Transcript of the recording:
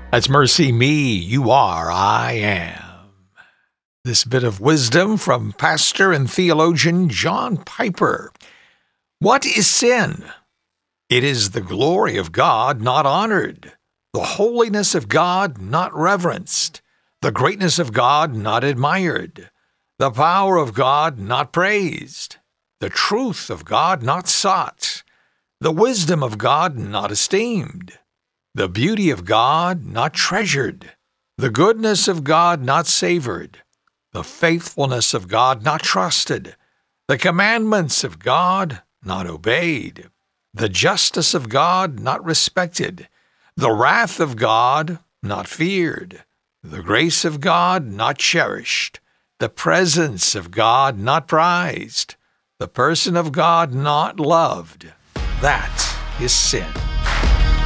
That's mercy me, you are, I am. This bit of wisdom from pastor and theologian John Piper. What is sin? It is the glory of God not honored, the holiness of God not reverenced, the greatness of God not admired, the power of God not praised, the truth of God not sought, the wisdom of God not esteemed, the beauty of God not treasured, the goodness of God not savored, the faithfulness of God not trusted, the commandments of God not obeyed, the justice of God not respected, the wrath of God not feared, the grace of God not cherished, the presence of God not prized, the person of God not loved. That is sin.